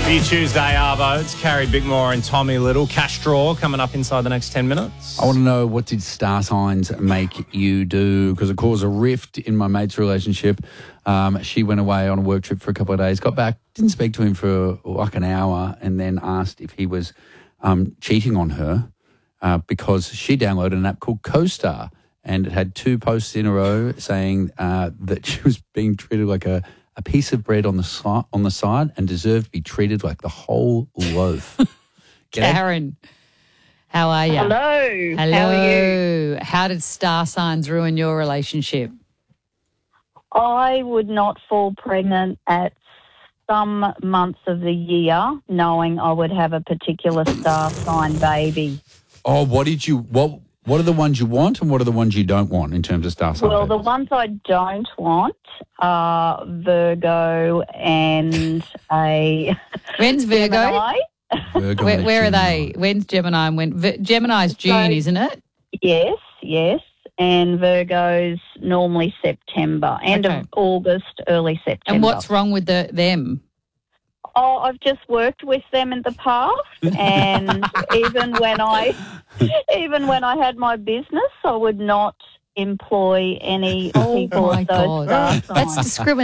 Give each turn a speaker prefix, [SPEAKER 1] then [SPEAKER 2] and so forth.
[SPEAKER 1] Be Tuesday, Arvo. It's Carrie Bickmore and Tommy Little. Cash draw coming up inside the next 10 minutes.
[SPEAKER 2] I want to know, what did star signs make you do? Because it caused a rift in my mate's relationship. She went away on a work trip for a couple of days, got back, didn't speak to him for like an hour, and then asked if he was cheating on her because she downloaded an app called CoStar, and it had 2 posts in a row saying that she was being treated like a piece of bread on the side and deserved to be treated like the whole loaf.
[SPEAKER 3] Karen, how are you?
[SPEAKER 4] Hello.
[SPEAKER 3] Hello.
[SPEAKER 4] How are you?
[SPEAKER 3] How did star signs ruin your relationship?
[SPEAKER 4] I would not fall pregnant at some months of the year knowing I would have a particular star sign baby.
[SPEAKER 2] Oh, what are the ones you want and what are the ones you don't want in terms of star sign
[SPEAKER 4] Well, the
[SPEAKER 2] babies?
[SPEAKER 4] ones I don't want are Virgo and a
[SPEAKER 3] When's Virgo?
[SPEAKER 4] Gemini.
[SPEAKER 2] Virgo and a
[SPEAKER 3] Where are
[SPEAKER 2] Gemini.
[SPEAKER 3] they? When's Gemini? Gemini's June, isn't it?
[SPEAKER 4] Yes. And Virgo's normally September, end
[SPEAKER 3] Okay.
[SPEAKER 4] of August, early September.
[SPEAKER 3] And what's wrong with them?
[SPEAKER 4] Oh, I've just worked with them in the past, and even when I had my business, I would not employ any people
[SPEAKER 3] Oh, my
[SPEAKER 4] of those
[SPEAKER 3] God.
[SPEAKER 4] star
[SPEAKER 3] That's
[SPEAKER 4] signs.
[SPEAKER 3] discrimination.